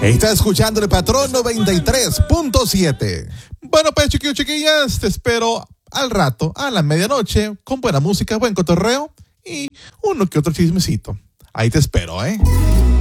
Está escuchando el Patrón 93.7. Bueno, pues chiquillos, chiquillas, te espero al rato, a la medianoche, con buena música, buen cotorreo y uno que otro chismecito. Ahí te espero, ¿eh?